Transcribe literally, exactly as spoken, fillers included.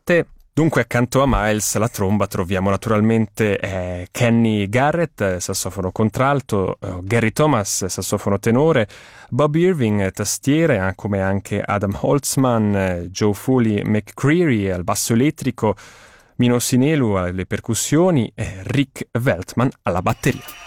parte. Dunque, accanto a Miles, la tromba, troviamo naturalmente eh, Kenny Garrett, sassofono contralto, eh, Gary Thomas, sassofono tenore, Bob Irving, tastiere, eh, come anche Adam Holtzman, eh, Joe Foley McCreary al basso elettrico, Mino Sinelu alle percussioni e Rick Veltman alla batteria.